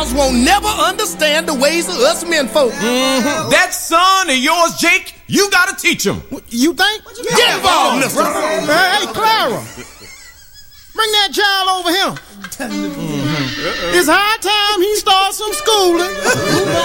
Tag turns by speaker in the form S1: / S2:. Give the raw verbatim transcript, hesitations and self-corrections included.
S1: gals won't never understand the ways of us men folk.
S2: Mm-hmm. That son of yours, Jake, you gotta teach him.
S1: You think? You Get involved, mister. Hey, Clara. Bring that child over here. Mm-hmm. It's high time he starts some schooling.